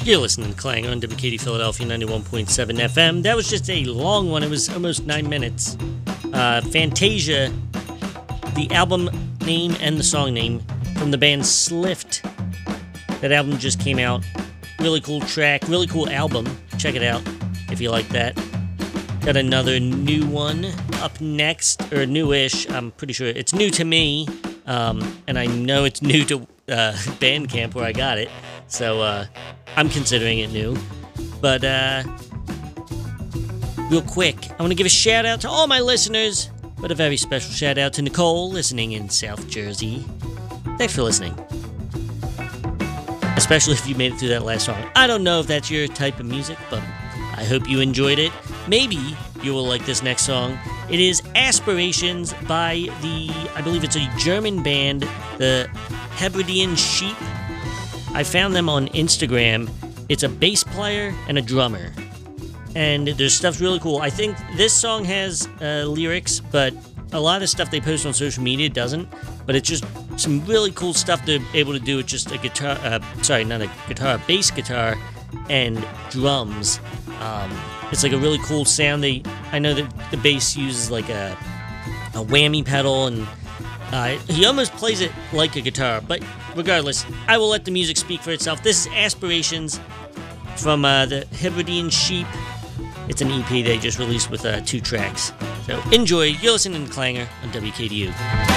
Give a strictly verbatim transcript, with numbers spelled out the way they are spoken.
You're listening to Clang on W K D Philadelphia ninety-one point seven F M. That was just a long one. It was almost nine minutes. Uh, Fantasia, the album name and the song name from the band Slift. That album just came out. Really cool track, really cool album. Check it out if you like that. Got another new one up next, or newish. I'm pretty sure it's new to me, um, and I know it's new to uh, Bandcamp where I got it. So uh, I'm considering it new. But uh, real quick, I want to give a shout out to all my listeners, but a very special shout out to Nicole listening in South Jersey. Thanks for listening. Especially if you made it through that last song. I don't know if that's your type of music, but I hope you enjoyed it. Maybe you will like this next song. It is Aspirations by the, I believe it's a German band, the Hebridean Sheep. I found them on Instagram. It's a bass player and a drummer. And their stuff's really cool. I think this song has uh, lyrics, but a lot of stuff they post on social media doesn't. But it's just some really cool stuff they're able to do with just a guitar, uh, sorry, not a guitar, a bass guitar and drums. Um, it's like a really cool sound. They, I know that the bass uses like a, a whammy pedal, and uh, he almost plays it like a guitar. But regardless, I will let the music speak for itself. This is Aspirations from uh, the Hebridean Sheep. It's an E P they just released with uh, two tracks. So enjoy. You're listening to Clanger on W K D U.